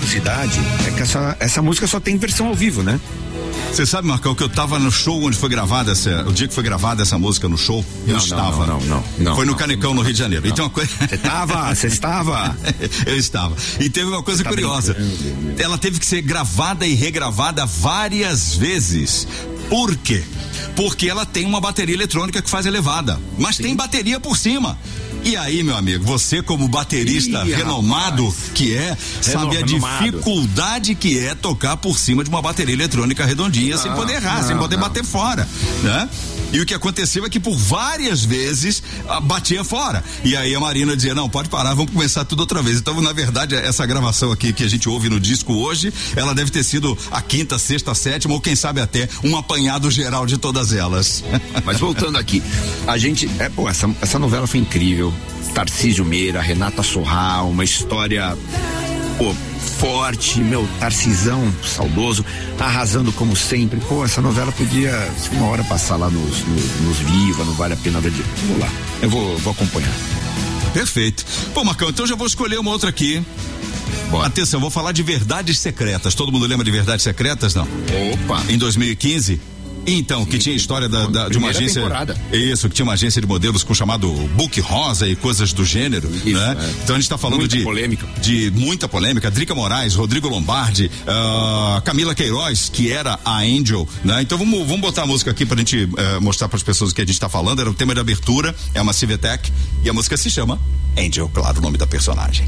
curiosidade é que essa música só tem versão ao vivo, né? Você sabe, Marcão, que eu tava no show onde foi gravada o dia que foi gravada essa música no show, eu estava. Não. Foi no Canecão, no Rio de Janeiro. Não. Então uma coisa. Você estava? Eu estava. E teve uma coisa curiosa. Ela teve que ser gravada e regravada várias vezes. Por quê? Porque ela tem uma bateria eletrônica que faz elevada, mas tem bateria por cima. E aí, meu amigo, você como baterista renomado que sabe a dificuldade que é tocar por cima de uma bateria eletrônica redondinha sem poder errar, sem poder bater fora, né? E o que aconteceu é que por várias vezes batia fora. E aí a Marina dizia, não, pode parar, vamos começar tudo outra vez. Então, na verdade, essa gravação aqui que a gente ouve no disco hoje, ela deve ter sido a quinta, sexta, sétima, ou quem sabe até um apanhado geral de todas elas. Mas voltando aqui, a gente, essa novela foi incrível. Tarcísio Meira, Renata Sorral, uma história, forte, Tarcisão, saudoso, arrasando como sempre. Essa novela podia, uma hora, passar lá nos Viva, não vale a pena ver. Vamos lá, eu vou acompanhar. Perfeito. Marcão, então já vou escolher uma outra aqui. Bom, atenção, vou falar de Verdades Secretas. Todo mundo lembra de Verdades Secretas, não? Opa! Em 2015. Então, que tinha história de uma agência. Temporada. Isso, que tinha uma agência de modelos com chamado Book Rosa e coisas do gênero, isso, né? Então a gente tá falando de muita polêmica. Drica Moraes, Rodrigo Lombardi, Camila Queiroz, que era a Angel, né? Então vamos botar a música aqui pra gente mostrar pras pessoas o que a gente tá falando. Era o tema de abertura, é uma Civetec, e a música se chama Angel, claro, o nome da personagem.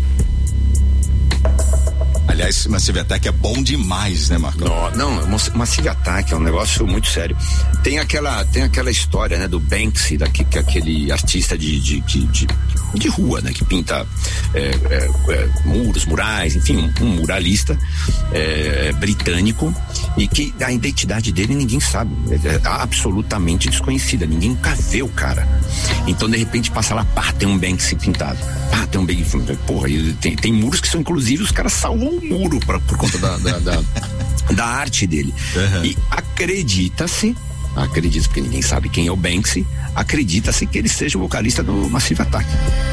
Aliás, Massive Attack é bom demais, né, Marcão? Não, Massive Attack é um negócio muito sério. Tem aquela história, né, do Banksy, que é aquele artista de rua, né, que pinta muros, murais, enfim, um muralista britânico, e que a identidade dele ninguém sabe, é absolutamente desconhecida, ninguém nunca vê o cara. Então, de repente, passa lá, tem um Banksy pintado, tem um Banksy, tem muros que são, inclusive, os caras salvam o muro por conta da arte dele. Uhum. E acredita-se, porque ninguém sabe quem é o Banksy, acredita-se que ele seja o vocalista do Massive Attack.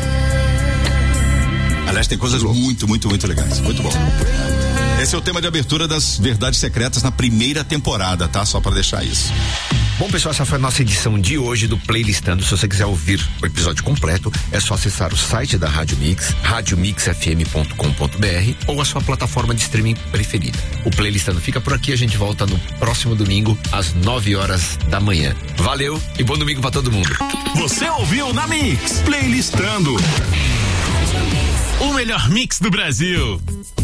Aliás, tem coisas muito, muito, muito legais. Muito bom. Esse é o tema de abertura das Verdades Secretas na primeira temporada, tá? Só pra deixar isso. Bom, pessoal, essa foi a nossa edição de hoje do Playlistando. Se você quiser ouvir o episódio completo, é só acessar o site da Rádio Mix, radiomixfm.com.br, ou a sua plataforma de streaming preferida. O Playlistando fica por aqui, a gente volta no próximo domingo às 9h da manhã. Valeu e bom domingo pra todo mundo. Você ouviu na Mix, Playlistando. O melhor mix do Brasil.